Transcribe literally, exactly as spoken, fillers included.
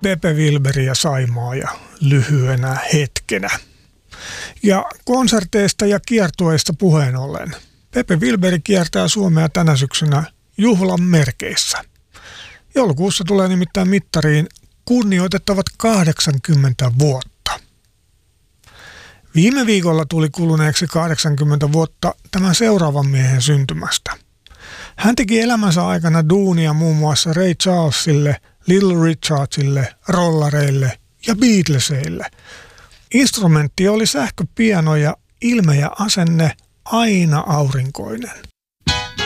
Pepe Wilberi ja Saimaa ja lyhyenä hetkenä. Ja konserteista ja kiertueista puheen ollen. Pepe Wilberi kiertää Suomea tänä syksynä juhlan merkeissä. Joulukuussa tulee nimittäin mittariin kunnioitettavat kahdeksankymmentä vuotta. Viime viikolla tuli kuluneeksi kahdeksankymmentä vuotta tämän seuraavan miehen syntymästä. Hän teki elämänsä aikana duunia muun muassa Ray Charlesille, Little Richardsille, Rollareille ja Beatlesille. Instrumentti oli sähköpiano ja ilme ja asenne aina aurinkoinen.